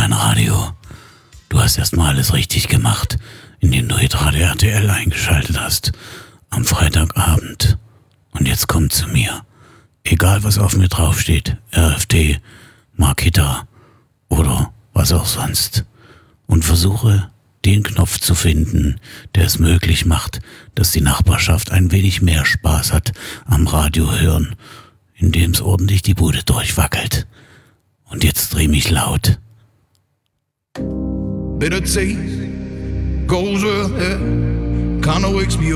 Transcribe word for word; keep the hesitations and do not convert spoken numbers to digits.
dein Radio. Du hast erstmal alles richtig gemacht, indem du Hitradio R T L eingeschaltet hast. Am Freitagabend. Und jetzt komm zu mir. Egal was auf mir draufsteht. R F T, Makita oder was auch sonst. Und versuche den Knopf zu finden, der es möglich macht, dass die Nachbarschaft ein wenig mehr Spaß hat am Radio hören, indem es ordentlich die Bude durchwackelt. Und jetzt dreh mich laut. Bitter taste goes with it, kinda wakes me